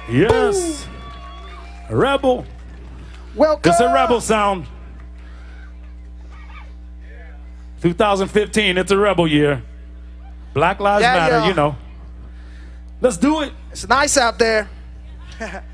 Yes. Rebel. Welcome. It's a rebel sound. 2015, it's a rebel year. Black Lives Matter, y'all. you know. Let's do it. It's nice out there.